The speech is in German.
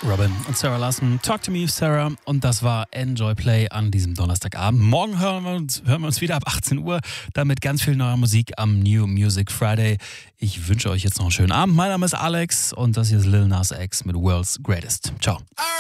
Robin und Sarah Larson, Talk to Me, Sarah. Und das war Enjoy Play an diesem Donnerstagabend. Morgen hören wir uns wieder ab 18 Uhr, dann mit ganz viel neuer Musik am New Music Friday. Ich wünsche euch jetzt noch einen schönen Abend. Mein Name ist Alex und das hier ist Lil Nas X mit World's Greatest. Ciao.